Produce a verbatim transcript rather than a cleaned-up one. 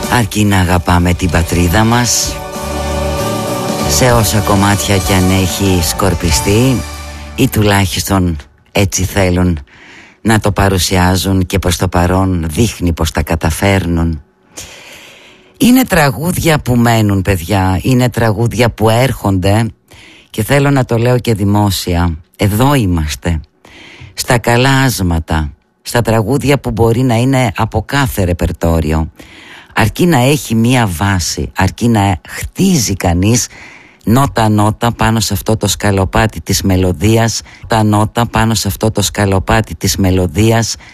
αρκεί να αγαπάμε την πατρίδα μας, σε όσα κομμάτια κι αν έχει σκορπιστεί, ή τουλάχιστον έτσι θέλουν να το παρουσιάζουν και προς το παρόν δείχνει πως τα καταφέρνουν. Είναι τραγούδια που μένουν, παιδιά, είναι τραγούδια που έρχονται και θέλω να το λέω και δημόσια. Εδώ είμαστε, στα καλά άσματα, στα τραγούδια που μπορεί να είναι από κάθε ρεπερτόριο, αρκεί να έχει μία βάση, αρκεί να χτίζει κανείς νότα νότα πάνω σε αυτό το σκαλοπάτι της μελωδίας, τα νότα πάνω σε αυτό το σκαλοπάτι της μελωδίας